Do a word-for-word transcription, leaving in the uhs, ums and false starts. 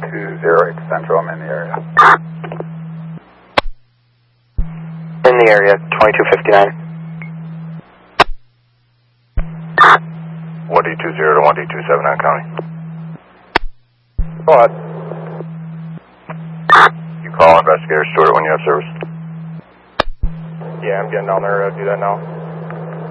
two zero eight Central, I'm in the area. In the area, twenty-two fifty-nine. one D two zero to one D two seven nine County. Go ahead. You call investigator Stewart when you have service. Yeah, I'm getting down there to do that now.